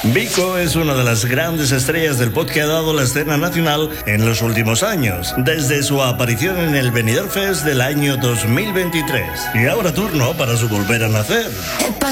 Vico es una de las grandes estrellas del pop que ha dado la escena nacional en los últimos años, desde su aparición en el Benidorm Fest del año 2023. Y ahora turno para su volver a nacer.